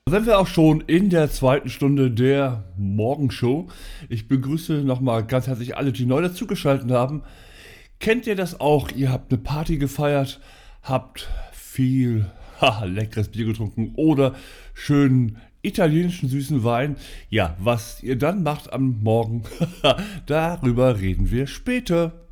Da sind wir auch schon in der zweiten Stunde der Morgenshow. Ich begrüße nochmal ganz herzlich alle, die neu dazugeschaltet haben. Kennt ihr das auch? Ihr habt eine Party gefeiert, habt viel leckeres Bier getrunken oder schönen italienischen süßen Wein. Ja, was ihr dann macht am Morgen, darüber reden wir später.